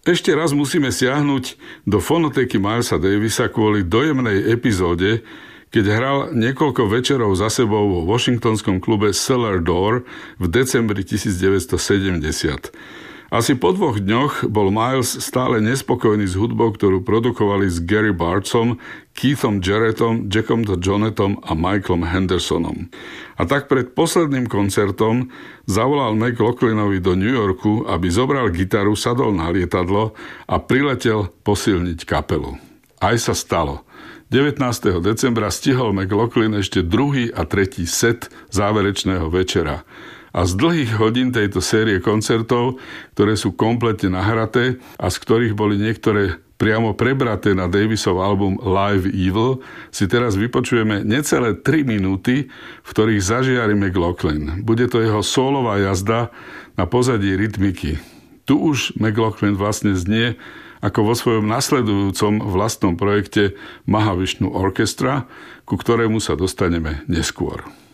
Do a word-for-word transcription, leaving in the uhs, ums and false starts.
Ešte raz musíme siahnuť do fonotéky Milesa Davisa kvôli dojemnej epizóde, keď hral niekoľko večerov za sebou vo washingtonskom klube Cellar Door v decembri devätnásťsedemdesiat. Asi po dvoch dňoch bol Miles stále nespokojný s hudbou, ktorú produkovali s Gary Bartzom, Keithom Jarrettom, Jackom Jonetom a Michaelom Hendersonom. A tak pred posledným koncertom zavolal McLaughlinovi do New Yorku, aby zobral gitaru, sadol na lietadlo a priletel posilniť kapelu. Aj sa stalo. devätnásteho decembra stihol McLaughlin ešte druhý a tretí set záverečného večera. A z dlhých hodín tejto série koncertov, ktoré sú kompletne nahraté a z ktorých boli niektoré priamo prebraté na Davisov album Live Evil, si teraz vypočujeme necelé tri minúty, v ktorých zažiari McLaughlin. Bude to jeho sólová jazda na pozadí rytmiky. Tu už McLaughlin vlastne znie ako vo svojom nasledujúcom vlastnom projekte Mahavishnu Orchestra, ku ktorému sa dostaneme neskôr.